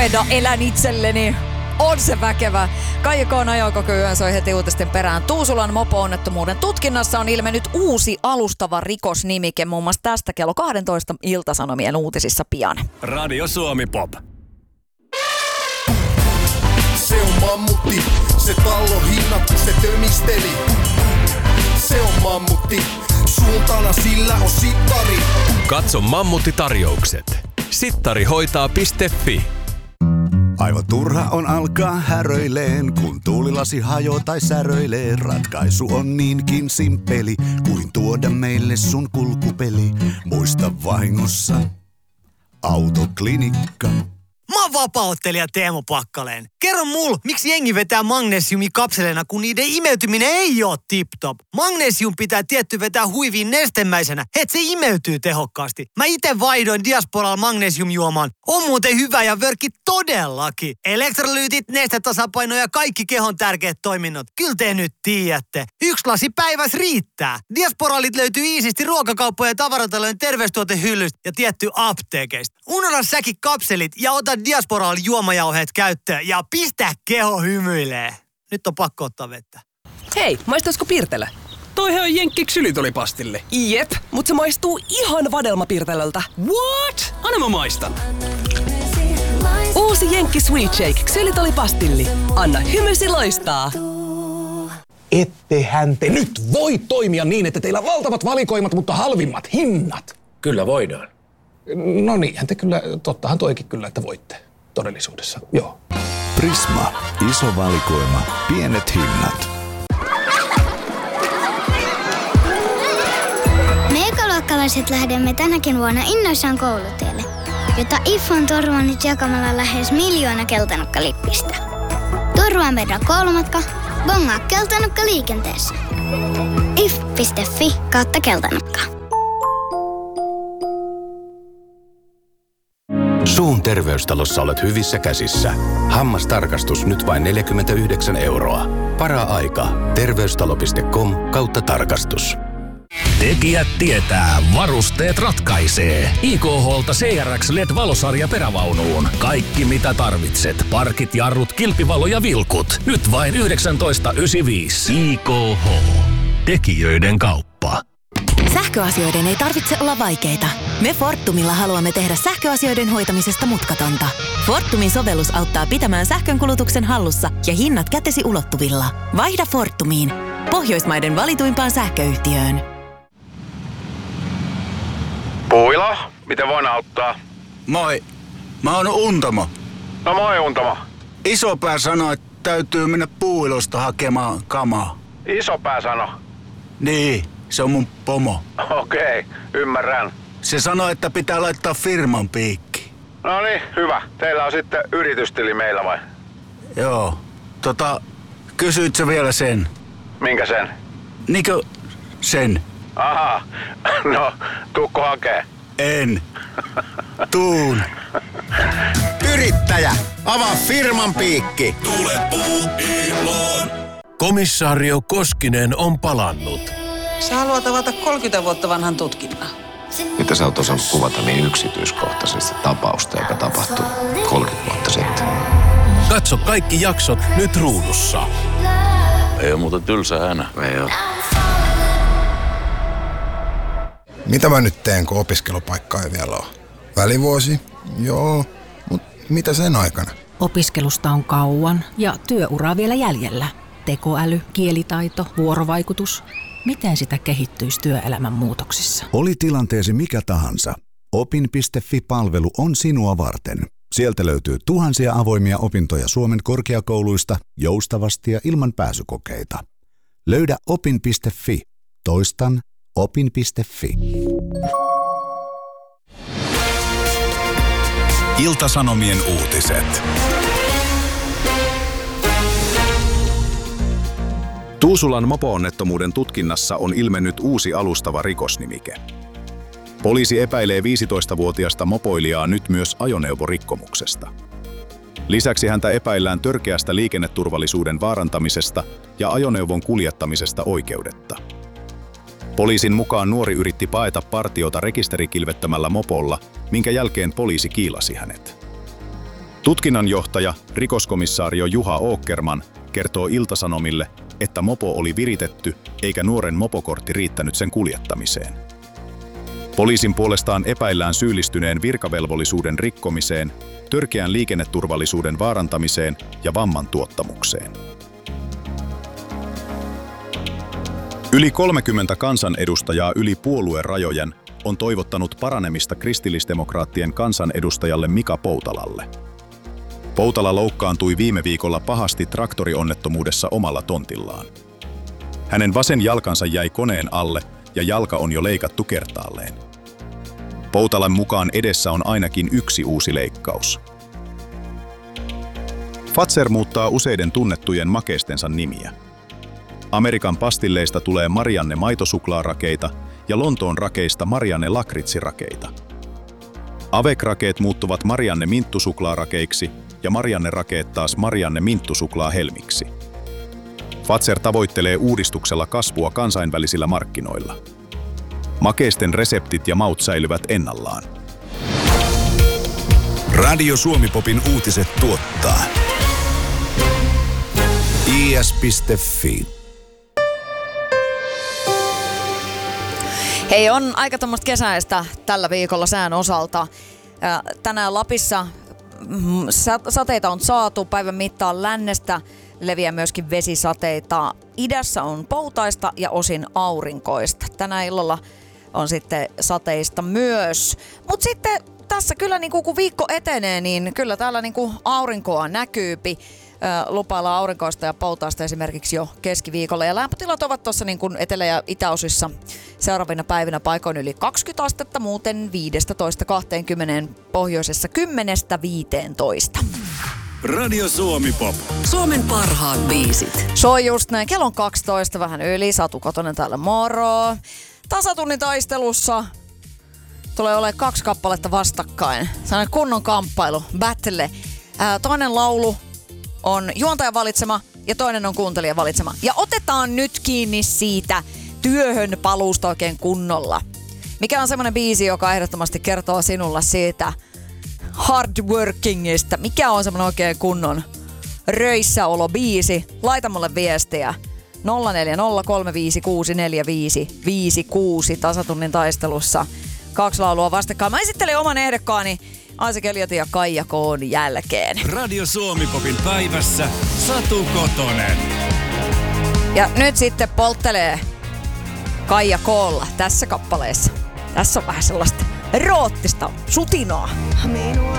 No elän itselleni. On se väkevä. Kaija K:n ajokokyyn soi heti uutisten perään. Tuusulan mopo-onnettomuuden tutkinnassa on ilmennyt uusi alustava rikosnimike. Muun muassa tästä kello 12 Ilta-Sanomien uutisissa pian. Radio Suomi Pop. Se on mammutti, se tallon hinnat, se tömisteli. Se on mammutti, suuntana sillä on sittari. Katso Mammutti-tarjoukset. Sittarihoitaa.fi. Aivan turha on alkaa häröileen, kun tuulilasi hajoo tai säröilee. Ratkaisu on niinkin simppeli, kuin tuoda meille sun kulkupeli. Muista vahingossa Autoklinikka. Mä oon vapaa-ottelija Teemu Pakkaleen. Kerro mulle, miksi jengi vetää magnesiumikapseleina, kun niiden imeytyminen ei oo tip-top. Magnesium pitää tietty vetää huiviin nestemäisenä, et se imeytyy tehokkaasti. Mä ite vaihdoin Diasporalla magnesiumjuomaan. On muuten hyvä ja vörkki todellakin. Elektrolyytit, nestetasapaino ja kaikki kehon tärkeät toiminnot. Kyllä te nyt tiedätte. 1 lasi päivässä riittää. Diasporalit löytyy iisisti ruokakauppojen ja tavaratalojen terveystuotehyllystä ja tietty apteekeista. Unohda säkin kapselit ja ota Diasporal juomajauheet käyttöön ja pistä keho hymyilee. Nyt on pakko ottaa vettä. Hei, maistaisiko Pirtelö? Toihan on jenkki ksylitolipastille. Jep, mutta se maistuu ihan vadelmapirtelöltä. What? Anna mä maistan. Uusi jenkki Sweet Shake ksylitolipastilli. Anna hymysi loistaa. Ettehän te nyt voi toimia niin, että teillä on valtavat valikoimat, mutta halvimmat hinnat. Kyllä voidaan. No niinhän te kyllä, tottahan toikin kyllä, että voitte todellisuudessa, joo. Prisma. Iso valikoima. Pienet hinnat. Me ekaluokkalaiset lähdemme tänäkin vuonna innoissaan koulutielle, jota IF on turvannut jakamalla lähes 1 miljoona keltanokkalippistä. Turvaa meidän koulumatka, bongaa keltanokka liikenteessä. if.fi/keltanokka. Suun terveystalossa olet hyvissä käsissä. Hammastarkastus nyt vain 49 €. Para-aika. Terveystalo.com/tarkastus. Tekijät tietää, varusteet ratkaisee. IKH:lta CRX LED-valosarja perävaunuun. Kaikki mitä tarvitset. Parkit, jarrut, kilpivalo ja vilkut. Nyt vain 19,95. IKH. Tekijöiden kauppa. Sähköasioiden ei tarvitse olla vaikeita. Me Fortumilla haluamme tehdä sähköasioiden hoitamisesta mutkatonta. Fortumin sovellus auttaa pitämään sähkönkulutuksen hallussa ja hinnat kätesi ulottuvilla. Vaihda Fortumiin. Pohjoismaiden valituimpaan sähköyhtiöön. Puila, miten voin auttaa? Moi, mä oon Untamo. No moi Untamo. Isopää sanoi, että täytyy mennä Puuilosta hakemaan kamaa. Isopää sano? Niin, se on mun pomo. Okei, ymmärrän. Se sanoi, että pitää laittaa firman piikki. No niin, hyvä. Teillä on sitten yritystili meillä vai? Joo. Kysyit sä vielä sen? Minkä sen? Niinkö sen? Aha, no tuukko hakee? En. Tuun. Yrittäjä, avaa firman piikki. Tule Puuiloon. Komissaario Koskinen on palannut. Sä haluat avata 30 vuotta vanhan tutkinnan. Mitä sä oot osannut kuvata niin yksityiskohtaisesti tapausta, joka tapahtui 30 vuotta sitten? Katso kaikki jaksot nyt ruudussa. Ei oo muuta tylsä hänä. Ei oo. Mitä mä nyt teen, kun opiskelupaikkaa ei vielä ole? Välivuosi? Joo, mutta mitä sen aikana? Opiskelusta on kauan ja työuraa vielä jäljellä. Tekoäly, kielitaito, vuorovaikutus. Miten sitä kehittyisi työelämän muutoksissa? Oli tilanteesi mikä tahansa. Opin.fi-palvelu on sinua varten. Sieltä löytyy tuhansia avoimia opintoja Suomen korkeakouluista joustavasti ja ilman pääsykokeita. Löydä opin.fi. Toistan opin.fi. Ilta-Sanomien uutiset. Tuusulan mopo-onnettomuuden tutkinnassa on ilmennyt uusi alustava rikosnimike. Poliisi epäilee 15-vuotiasta mopoilijaa nyt myös ajoneuvorikkomuksesta. Lisäksi häntä epäillään törkeästä liikenneturvallisuuden vaarantamisesta ja ajoneuvon kuljettamisesta oikeudetta. Poliisin mukaan nuori yritti paeta partiota rekisterikilvettömällä mopolla, minkä jälkeen poliisi kiilasi hänet. Tutkinnanjohtaja, rikoskomissaario Juha Åkerman kertoo Ilta-Sanomille, että mopo oli viritetty eikä nuoren mopokortti riittänyt sen kuljettamiseen. Poliisin puolestaan epäillään syyllistyneen virkavelvollisuuden rikkomiseen, törkeän liikenneturvallisuuden vaarantamiseen ja vamman tuottamukseen. Yli 30 kansanedustajaa yli puoluerajojen on toivottanut paranemista kristillisdemokraattien kansanedustajalle Mika Poutalalle. Poutala loukkaantui viime viikolla pahasti traktorionnettomuudessa omalla tontillaan. Hänen vasen jalkansa jäi koneen alle ja jalka on jo leikattu kertaalleen. Poutalan mukaan edessä on ainakin yksi uusi leikkaus. Fazer muuttaa useiden tunnettujen makeistensa nimiä. Amerikan pastilleista tulee Marianne maitosuklaarakeita ja Lontoon rakeista Marianne lakritsirakeita. Avec-rakeet muuttuvat Marianne minttusuklaarakeiksi ja Marianne rakeet taas Marianne minttusuklaahelmiksi. Fazer tavoittelee uudistuksella kasvua kansainvälisillä markkinoilla. Makeisten reseptit ja maut säilyvät ennallaan. Radio Suomi-popin uutiset tuottaa is.fi. Hei, on aika tommoista kesäistä tällä viikolla sään osalta. Tänään Lapissa sateita on saatu päivän mittaan lännestä. Leviää myöskin vesisateita. Idässä on poutaista ja osin aurinkoista. Tänä illalla on sitten sateista myös. Mutta sitten tässä kyllä kun viikko etenee, niin kyllä täällä aurinkoa näkyypi. Lupaillaan aurinkoista ja poutaista esimerkiksi jo keskiviikolla. Ja lämpötilat ovat tuossa etelä- ja itäosissa seuraavina päivinä paikoin yli 20 astetta, muuten 15-20, pohjoisessa 10-15. Radio Suomi Pop. Suomen parhaat biisit. Soi just näin. Kello on 12, vähän yli. Satu Kotonen täällä, moro. Tasatunnin taistelussa tulee olemaan 2 kappaletta vastakkain. Sellainen kunnon kamppailu, battle. Toinen laulu on juontajan valitsema ja toinen on kuuntelijan valitsema. Ja otetaan nyt kiinni siitä työhön paluusta oikein kunnolla. Mikä on semmoinen biisi, joka ehdottomasti kertoo sinulla siitä hardworkingista. Mikä on semmoinen oikein kunnon röissäolo-biisi? Laita mulle viestiä. 0403564556 tasatunnin taistelussa. 2 laulua vastakkain. Mä esittelen oman ehdokkaani Isaac Elliotin ja Kaija K:n jälkeen. Radio Suomi-popin päivässä Satu Kotonen. Ja nyt sitten polttelee Kaija K:lla tässä kappaleessa. Tässä on vähän sellaista roottista sutinaa. Minua